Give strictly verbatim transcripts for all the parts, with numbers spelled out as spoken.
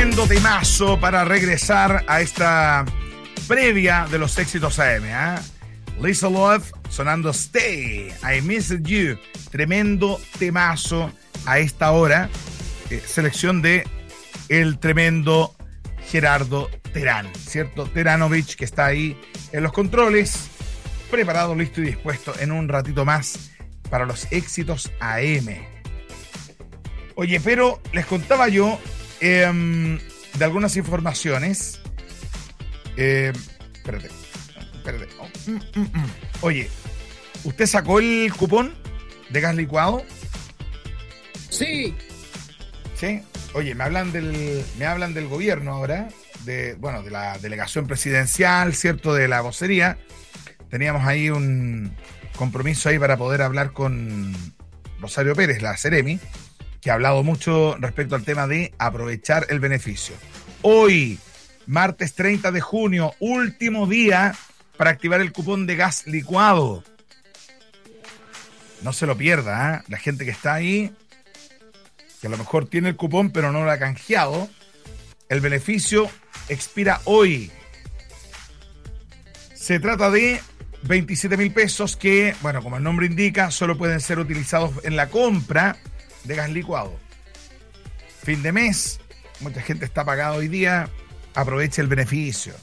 Tremendo temazo para regresar a esta previa de los éxitos A M. ¿eh? Lisa Love sonando Stay, I Miss You. Tremendo temazo a esta hora. Eh, selección de el tremendo Gerardo Terán, ¿cierto? Teranovic, que está ahí en los controles, preparado, listo y dispuesto en un ratito más para los éxitos A M. Oye, pero les contaba yo eh, de algunas informaciones. Eh, espérate, espérate. Oh, mm, mm, mm. Oye, ¿usted sacó el cupón de gas licuado? Sí. Sí. Oye, me hablan del, me hablan del gobierno ahora, de, bueno, de la delegación presidencial, ¿cierto? De la vocería. Teníamos ahí un compromiso ahí para poder hablar con Rosario Pérez, la Seremi, que ha hablado mucho respecto al tema de aprovechar el beneficio. Hoy, martes treinta de junio, último día para activar el cupón de gas licuado. No se lo pierda, ¿eh? La gente que está ahí, que a lo mejor tiene el cupón pero no lo ha canjeado, el beneficio expira hoy. Se trata de veintisiete mil pesos que, bueno, como el nombre indica, solo pueden ser utilizados en la compra de gas licuado. Fin de mes, mucha gente está pagada hoy día, aproveche el beneficio.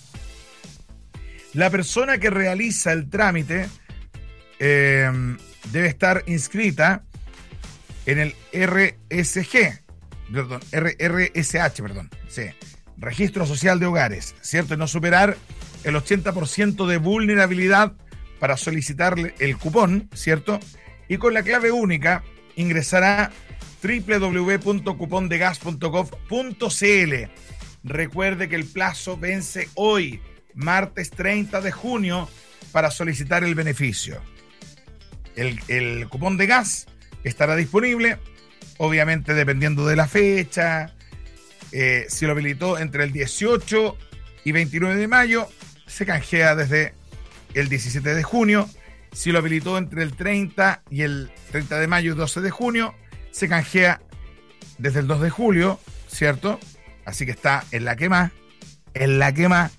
La persona que realiza el trámite eh, debe estar inscrita en el R S G, perdón, R S H, perdón, sí, Registro Social de Hogares, ¿cierto? Y no superar el ochenta por ciento de vulnerabilidad para solicitar el cupón, ¿cierto? Y con la clave única ingresará doble u doble u doble u punto cupón de gas punto gov punto c l. Recuerde que el plazo vence hoy, martes treinta de junio, para solicitar el beneficio. El, el cupón de gas estará disponible, obviamente dependiendo de la fecha. Eh, si lo habilitó entre el dieciocho y veintinueve de mayo, se canjea desde el diecisiete de junio. Si lo habilitó entre el treinta y el treinta de mayo y doce de junio, se canjea desde el dos de julio, ¿cierto? Así que está en la quema, en la quema.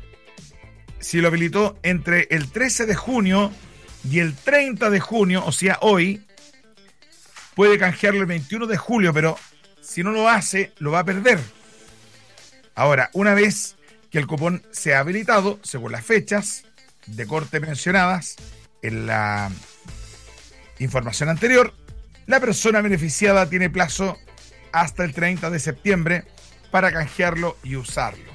Si lo habilitó entre el trece de junio y el treinta de junio, o sea, hoy, puede canjearlo el veintiuno de julio, pero si no lo hace, lo va a perder. Ahora, una vez que el cupón sea habilitado, según las fechas de corte mencionadas en la información anterior, la persona beneficiada tiene plazo hasta el treinta de septiembre para canjearlo y usarlo.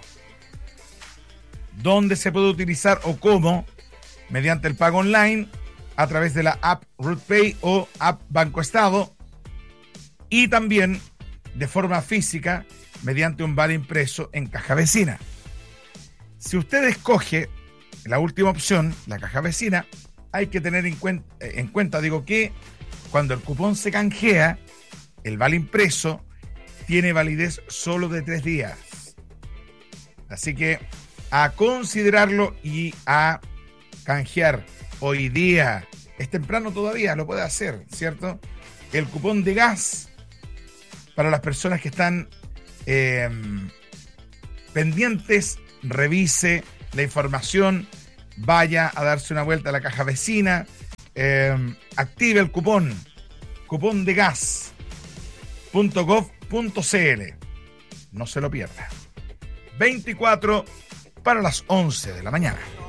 ¿Dónde se puede utilizar o cómo? Mediante el pago online, a través de la app RootPay o app Banco Estado, y también de forma física mediante un vale impreso en caja vecina. Si usted escoge la última opción, la caja vecina, hay que tener en cuenta, en cuenta, digo, que cuando el cupón se canjea, el vale impreso tiene validez solo de tres días. Así que a considerarlo y a canjear hoy día. Es temprano todavía, lo puede hacer, ¿cierto? El cupón de gas para las personas que están eh, pendientes, revise la información, vaya a darse una vuelta a la caja vecina, eh, active el cupón, cupón de gas punto gov punto c l. No se lo pierda. veinticuatro para las once de la mañana.